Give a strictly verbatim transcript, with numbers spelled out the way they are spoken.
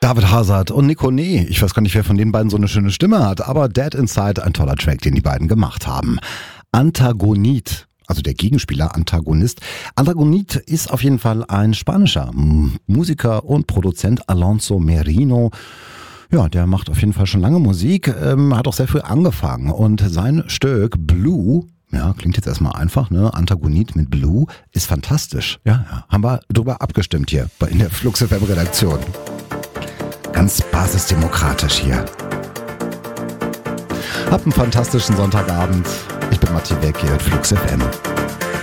David Hazard und Nico Nee. Ich weiß gar nicht, wer von den beiden so eine schöne Stimme hat, aber Dead Inside, ein toller Track, den die beiden gemacht haben. Antagonit, also der Gegenspieler, Antagonist. Antagonit ist auf jeden Fall ein spanischer Musiker und Produzent, Alonso Merino. Ja, der macht auf jeden Fall schon lange Musik, ähm, hat auch sehr früh angefangen und sein Stück Blue, ja, klingt jetzt erstmal einfach, ne? Antagonit mit Blue ist fantastisch. Ja, ja, haben wir drüber abgestimmt hier in der Flux F M-Redaktion. Ganz basisdemokratisch hier. Habt einen fantastischen Sonntagabend. Ich bin Matti Beck hier mit Flux F M.